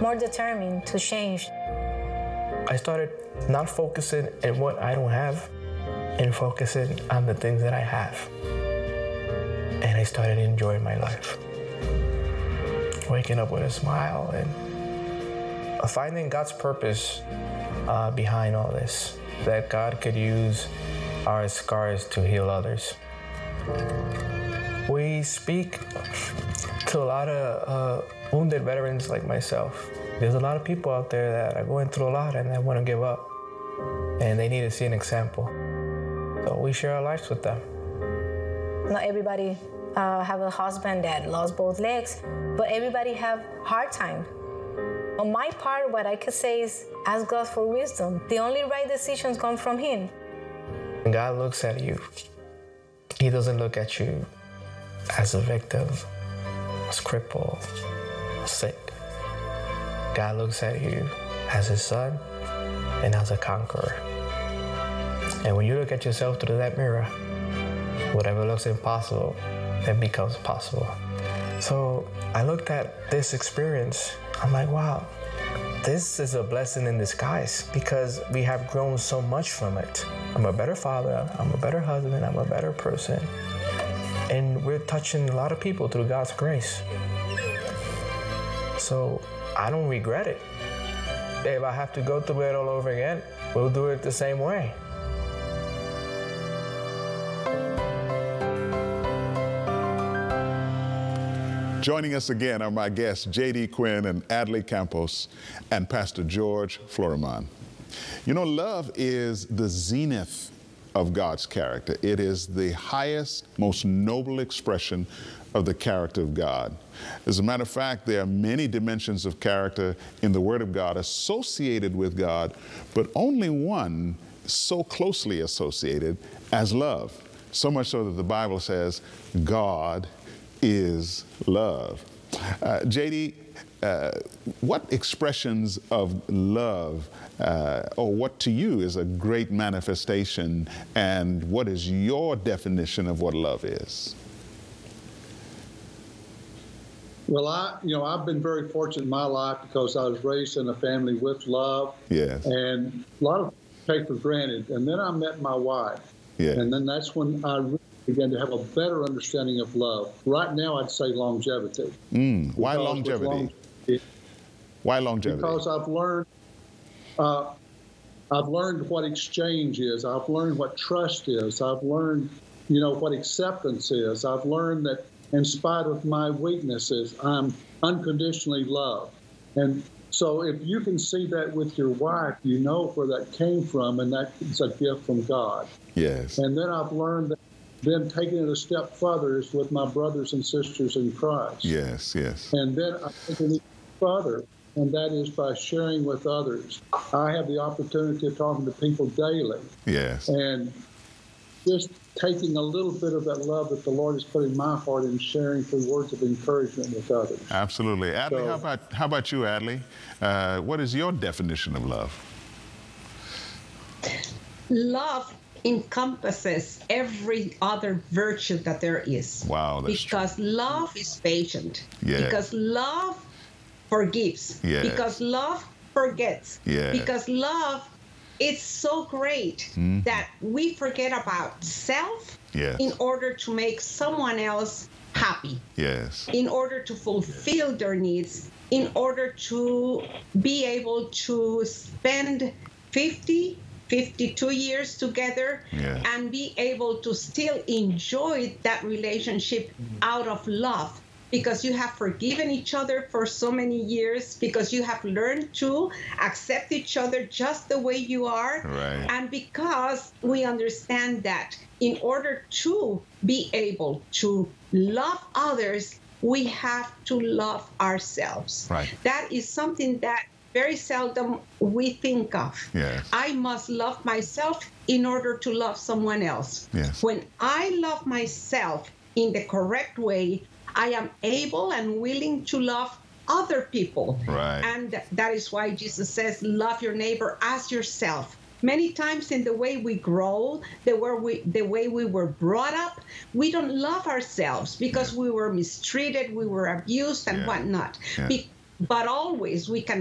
more determined to change. I started not focusing on what I don't have and focusing on the things that I have. And I started enjoying my life. Waking up with a smile and finding God's purpose behind all this, that God could use our scars to heal others. We speak to a lot of wounded veterans like myself. There's a lot of people out there that are going through a lot and they want to give up, and they need to see an example. So we share our lives with them. Not everybody have a husband that lost both legs, but everybody have hard time. On my part, what I could say is ask God for wisdom. The only right decisions come from Him. When God looks at you, He doesn't look at you as a victim, as crippled, sick. God looks at you as His son and as a conqueror. And when you look at yourself through that mirror, whatever looks impossible, then becomes possible. So I looked at this experience, I'm like, wow, this is a blessing in disguise because we have grown so much from it. I'm a better father, I'm a better husband, I'm a better person. And we're touching a lot of people through God's grace. So I don't regret it. If I have to go through it all over again, we'll do it the same way. Joining us again are my guests, J.D. Quinn and Adley Campos and Pastor George Florimon. You know, love is the zenith of God's character. It is the highest, most noble expression of the character of God. As a matter of fact, there are many dimensions of character in the Word of God associated with God, but only one so closely associated as love. So much so that the Bible says, God is love. J.D., what expressions of love, or what to you is a great manifestation, and what is your definition of what love is? Well, I've been very fortunate in my life because I was raised in a family with love. Yes. And a lot of people take for granted. And then I met my wife. Yeah. And then that's when I really began to have a better understanding of love. Right now, I'd say longevity. Why longevity? Why longevity? Because I've learned what exchange is. I've learned what trust is. I've learned, what acceptance is. I've learned that in spite of my weaknesses, I'm unconditionally loved. And so if you can see that with your wife, you know where that came from, and that is a gift from God. Yes. And then I've learned that then taking it a step further is with my brothers and sisters in Christ. Yes, yes. And then I take it further, and that is by sharing with others. I have the opportunity of talking to people daily. Yes. And just taking a little bit of that love that the Lord has put in my heart and sharing through words of encouragement with others. Absolutely. Adley, how about you, Adley? What is your definition of love? Love encompasses every other virtue that there is. Wow, that's true. Because love is patient. Yeah. Because love forgives. Yeah. Because love forgets. Yeah. Because love, it's so great that we forget about self in order to make someone else happy. Yes. In order to fulfill their needs, in order to be able to spend 52 years together and be able to still enjoy that relationship out of love, because you have forgiven each other for so many years, because you have learned to accept each other just the way you are, and because we understand that in order to be able to love others, we have to love ourselves. That is something that very seldom we think of. Yes. I must love myself in order to love someone else. Yes. When I love myself in the correct way, I am able and willing to love other people. And that is why Jesus says, love your neighbor as yourself. Many times in the way we grow, the way we were brought up, we don't love ourselves because we were mistreated, we were abused and whatnot. But always we can